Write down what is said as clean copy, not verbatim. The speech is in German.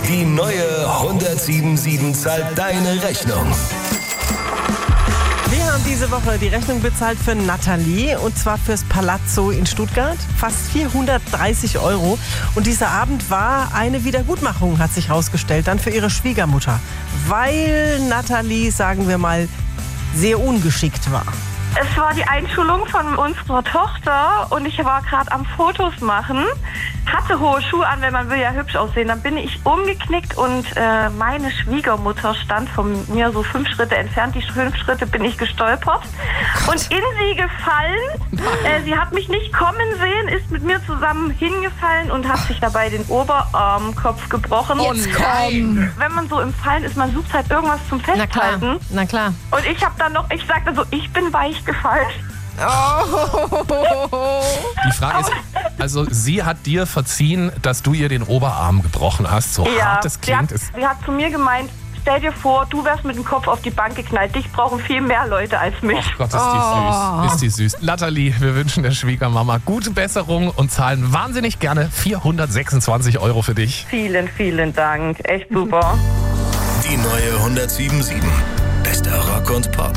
Die neue 177 zahlt deine Rechnung. Wir haben diese Woche die Rechnung bezahlt für Nathalie und zwar fürs Palazzo in Stuttgart. Fast 430 €. Und dieser Abend war eine Wiedergutmachung, hat sich herausgestellt, dann für ihre Schwiegermutter. Weil Nathalie, sagen wir mal, sehr ungeschickt war. Es war die Einschulung von unserer Tochter und ich war gerade am Fotos machen, hatte hohe Schuhe an, weil man will ja hübsch aussehen. Dann bin ich umgeknickt und meine Schwiegermutter stand von mir so 5 Schritte entfernt. Die 5 Schritte bin ich gestolpert und in sie gefallen. Sie hat mich nicht kommen sehen, ist mit mir zusammen hingefallen und hat sich dabei den Oberarmkopf gebrochen. Jetzt komm! Wenn man so im Fallen ist, man sucht halt irgendwas zum Festhalten. Na klar. Und ich habe dann noch, ich sagte so, ich bin weich gefallen. Die Frage ist, also sie hat dir verziehen, dass du ihr den Oberarm gebrochen hast, so hart es klingt. Sie hat zu mir gemeint, stell dir vor, du wärst mit dem Kopf auf die Bank geknallt. Dich brauchen viel mehr Leute als mich. Oh Gott, ist die süß. Nathalie, wir wünschen der Schwiegermama gute Besserung und zahlen wahnsinnig gerne 426 € für dich. Vielen, vielen Dank. Echt super. Die neue 177. Bester Rock und Pop.